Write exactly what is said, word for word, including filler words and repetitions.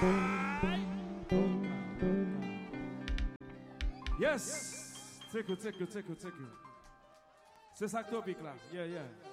Yes. Take you, take you, take you, take you. C'est ça que topic là. Yeah, yeah.